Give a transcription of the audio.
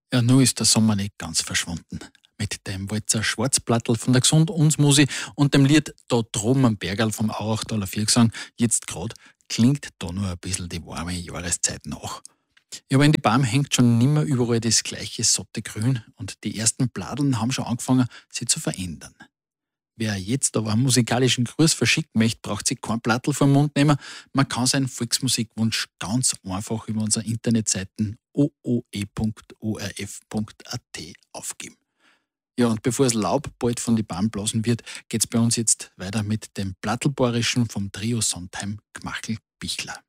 Ja, nur ist der Sommer nicht ganz verschwunden. Mit dem Walzer Schwarzplattel von der Gesund uns Musi und dem Lied Da droben am Bergerl vom Aurachtaler Viergesang, jetzt grad, klingt da nur ein bisschen die warme Jahreszeit nach. Ja, aber in die Baum hängt schon nimmer überall das gleiche satte Grün und die ersten Bladeln haben schon angefangen, sich zu verändern. Wer jetzt aber einen musikalischen Gruß verschicken möchte, braucht sich kein Plattel vom Mund nehmen. Man kann seinen Volksmusikwunsch ganz einfach über unsere Internetseiten ooe.orf.at aufgeben. Ja, und bevor das Laub bald von die Bahn blasen wird, geht's bei uns jetzt weiter mit dem Plattelbohrischen vom Trio Sondheim Gmachel Bichler.